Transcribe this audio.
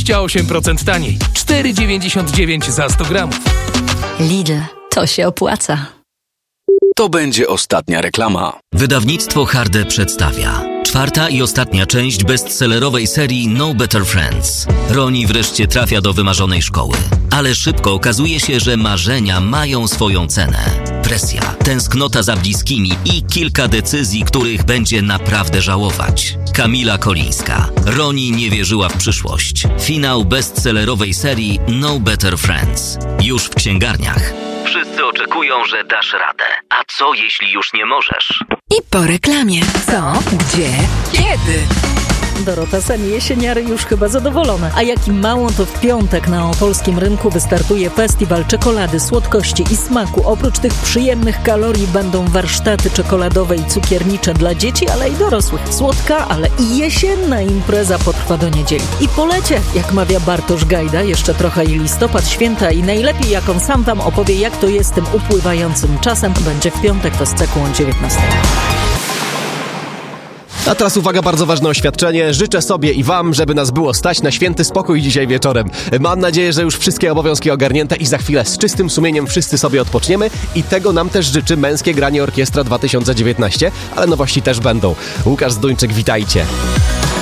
28% taniej. 4,99 za 100 gramów. Lidl, to się opłaca. To będzie ostatnia reklama. Wydawnictwo Harde przedstawia 4. i ostatnia część bestsellerowej serii No Better Friends. Roni wreszcie trafia do wymarzonej szkoły. Ale szybko okazuje się, że marzenia mają swoją cenę. Presja, tęsknota za bliskimi i kilka decyzji, których będzie naprawdę żałować. Kamila Kolińska. Roni nie wierzyła w przyszłość. Finał bestsellerowej serii No Better Friends. Już w księgarniach. Wszyscy oczekują, że dasz radę. A co jeśli już nie możesz? I po reklamie. Co? Gdzie? Kiedy? Dorota Sani-Jesieniary już chyba zadowolona. A jak im mało, to w piątek na opolskim rynku wystartuje festiwal czekolady, słodkości i smaku. Oprócz tych przyjemnych kalorii będą warsztaty czekoladowe i cukiernicze dla dzieci, ale i dorosłych. Słodka, ale i jesienna impreza potrwa do niedzieli. I po lecie, jak mawia Bartosz Gajda, jeszcze trochę i listopad, święta i najlepiej, jak on sam wam opowie, jak to jest tym upływającym czasem, będzie w piątek, to z cekłą 19. A teraz uwaga, bardzo ważne oświadczenie. Życzę sobie i wam, żeby nas było stać na święty spokój dzisiaj wieczorem. Mam nadzieję, że już wszystkie obowiązki ogarnięte i za chwilę z czystym sumieniem wszyscy sobie odpoczniemy i tego nam też życzy Męskie Granie Orkiestra 2019, ale nowości też będą. Łukasz Zduńczyk, witajcie.